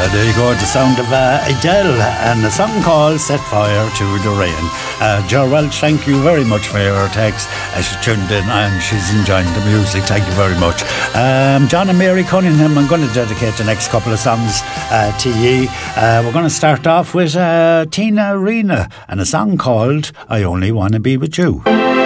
There you go, the sound of Adele and a song called Set Fire to the Rain. Jo Welch, thank you very much for your text. She tuned in and she's enjoying the music. Thank you very much. John and Mary Cunningham, I'm going to dedicate the next couple of songs to ye. We're going to start off with Tina Arena and a song called I Only Want to Be With You.